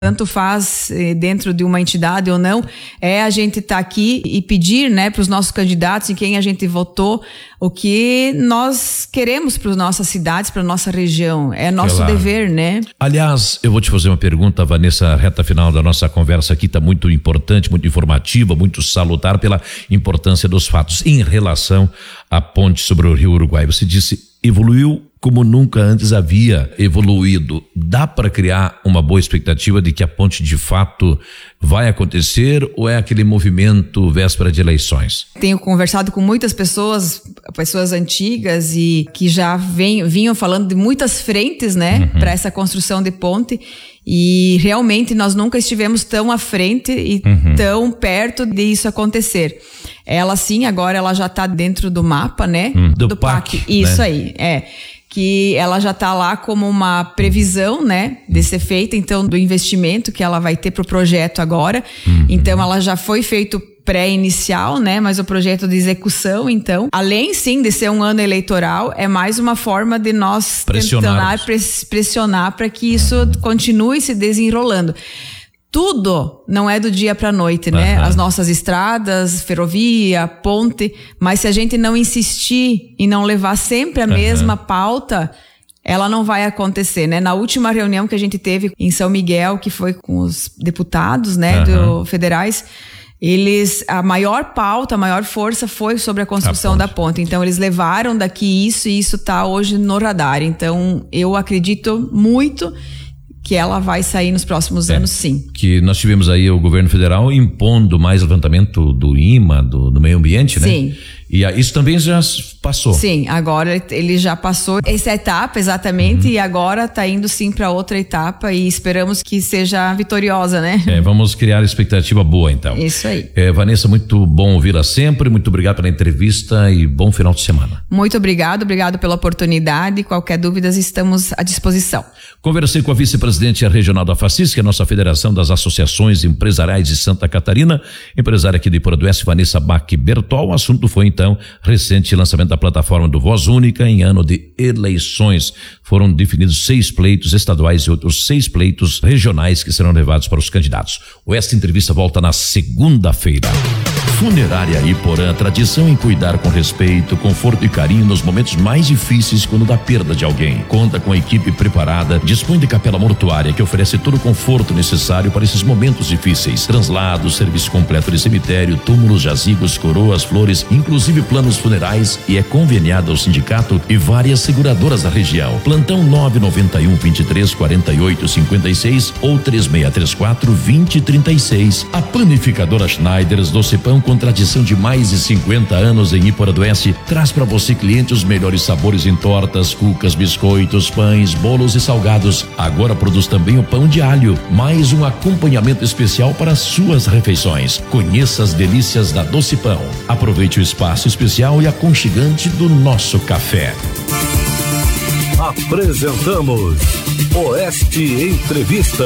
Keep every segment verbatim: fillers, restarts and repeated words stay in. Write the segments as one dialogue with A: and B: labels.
A: tanto faz eh, dentro de uma entidade ou não, é a gente estar tá aqui e pedir, né, para os nossos candidatos em quem a gente votou o que nós queremos para as nossas cidades, para a nossa região. É nosso
B: claro.
A: dever, né?
B: Aliás, eu vou te fazer uma pergunta, Vanessa, reta final da nossa conversa aqui está muito importante, muito informativa, muito salutar pela importância dos fatos em relação à ponte sobre o Rio Uruguai. Você disse, evoluiu como nunca antes havia evoluído. Dá para criar uma boa expectativa de que a ponte de fato vai acontecer ou é aquele movimento véspera de eleições?
A: Tenho conversado com muitas pessoas, pessoas antigas e que já vem, vinham falando de muitas frentes, né, uhum. para essa construção de ponte, e realmente nós nunca estivemos tão à frente e uhum. tão perto de isso acontecer. Ela sim, agora ela já está dentro do mapa, né?
B: Hum, do, do P A C.
A: P A C. Isso
B: né?
A: aí, é. Que ela já está lá como uma previsão, né, de ser feita, então, do investimento que ela vai ter para o projeto agora. Uhum. Então, ela já foi feito pré-inicial, né, mas o projeto de execução, então, além sim de ser um ano eleitoral, é mais uma forma de nós tentar pressionar para que isso uhum. continue se desenrolando. Tudo não é do dia para a noite, né? Uhum. As nossas estradas, ferrovia, ponte, mas se a gente não insistir e não levar sempre a uhum. mesma pauta, ela não vai acontecer, né? Na última reunião que a gente teve em São Miguel, que foi com os deputados, né, uhum. do federais, eles, a maior pauta, a maior força foi sobre a construção a ponte. da ponte. Então, eles levaram daqui isso e isso tá hoje no radar. Então, eu acredito muito que ela vai sair nos próximos é, anos, sim.
B: Que nós tivemos aí o governo federal impondo mais levantamento do I M A, do, do meio ambiente, né?
A: Sim.
B: E isso também já passou.
A: Sim, agora ele já passou essa etapa, exatamente, uhum. e agora está indo sim para outra etapa e esperamos que seja vitoriosa, né?
B: É, vamos criar expectativa boa, então.
A: Isso aí.
B: É, Vanessa, muito bom ouvi-la sempre, muito obrigado pela entrevista e bom final de semana.
A: Muito obrigado, obrigado pela oportunidade. Qualquer dúvida, estamos à disposição.
B: Conversei com a vice-presidente regional da FACIS, que é a nossa Federação das Associações Empresariais de Santa Catarina, empresária aqui de Iporadoense, Vanessa Bach Bertol. O assunto foi, então, recente lançamento da plataforma do Voz Única em ano de eleições. Foram definidos seis pleitos estaduais e outros seis pleitos regionais que serão levados para os candidatos. Esta entrevista volta na segunda-feira. Funerária Iporã, tradição em cuidar com respeito, conforto e carinho nos momentos mais difíceis quando da perda de alguém. Conta com a equipe preparada, dispõe de capela mortuária que oferece todo o conforto necessário para esses momentos difíceis. Translados, serviço completo de cemitério, túmulos, jazigos, coroas, flores, inclusive planos funerais, e é conveniada ao sindicato e várias seguradoras da região. Plantão nove nove um, vinte e três, quarenta e oito, cinquenta e seis ou três seis três quatro, vinte, trinta e seis. A panificadora Schneiders Doce Pão, com tradição de mais de cinquenta anos em Iporadoense, traz para você, cliente, os melhores sabores em tortas, cucas, biscoitos, pães, bolos e salgados. Agora produz também o pão de alho, mais um acompanhamento especial para suas refeições. Conheça as delícias da Doce Pão. Aproveite o espaço especial e aconchegante do nosso café.
C: Apresentamos Oeste Entrevista.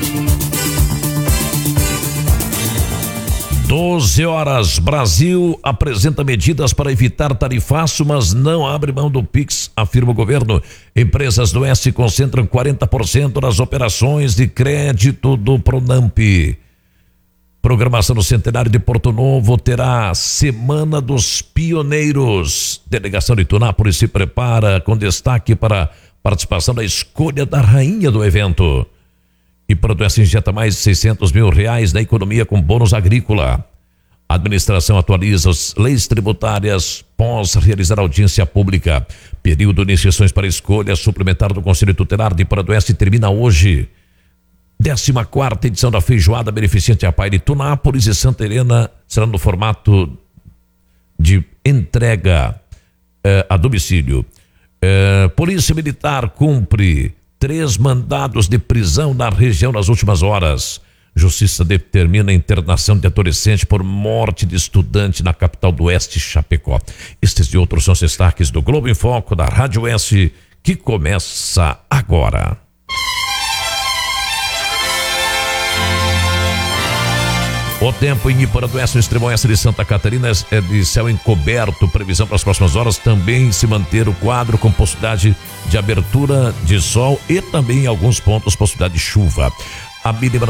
B: doze horas, Brasil apresenta medidas para evitar tarifaço, mas não abre mão do Pix, afirma o governo. Empresas do Oeste concentram quarenta por cento das operações de crédito do Pronamp. Programação no Centenário de Porto Novo terá Semana dos Pioneiros. Delegação de Tunápolis se prepara com destaque para participação da escolha da rainha do evento. E Iporadoense injeta mais de seiscentos mil reais na economia com bônus agrícola. A administração atualiza as leis tributárias pós realizar audiência pública. Período de inscrições para escolha suplementar do Conselho Tutelar de Iporadoense termina hoje. décima quarta edição da feijoada beneficente a Pai de Tunápolis e Santa Helena será no formato de entrega eh, a domicílio. Eh, Polícia Militar cumpre três mandados de prisão na região nas últimas horas. Justiça determina a internação de adolescente por morte de estudante na capital do Oeste, Chapecó. Estes e outros são os destaques do Globo em Foco da Rádio Oeste, que começa agora. O tempo em Iporadoense, no extremo oeste de Santa Catarina, é de céu encoberto. Previsão para as próximas horas também se manter o quadro com possibilidade de abertura de sol e também em alguns pontos possibilidade de chuva. a mínima